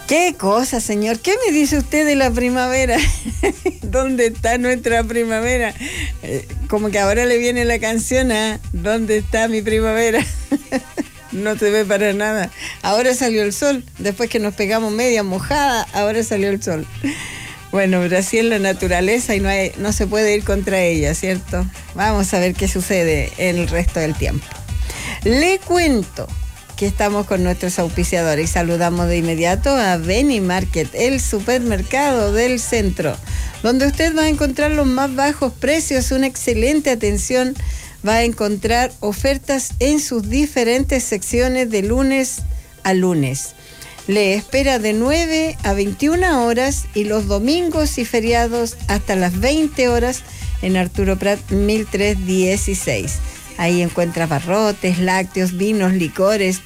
¿Qué cosa, señor? ¿Qué me dice usted de la primavera? ¿Dónde está nuestra primavera? Como que ahora le viene la canción a ¿dónde está mi primavera? No se ve para nada. Ahora salió el sol. Después que nos pegamos media mojada, ahora salió el sol. Bueno, pero así es la naturaleza y no se puede ir contra ella, ¿cierto? Vamos a ver qué sucede en el resto del tiempo. Le cuento que estamos con nuestros auspiciadores y saludamos de inmediato a Beni Market, el supermercado del centro, donde usted va a encontrar los más bajos precios, una excelente atención, va a encontrar ofertas en sus diferentes secciones de lunes a lunes. Le espera de 9 a 21 horas y los domingos y feriados hasta las 20 horas en Arturo Prat 1316. Ahí encuentra barrotes, lácteos, vinos, licores,